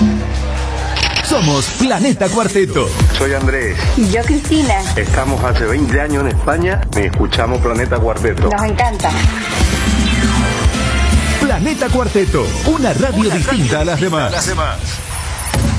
Somos Planeta Cuarteto. Soy Andrés. Y yo, Cristina. Estamos hace 20 años en España y escuchamos Planeta Cuarteto. Nos encanta. Planeta Cuarteto, una radio distinta a las demás.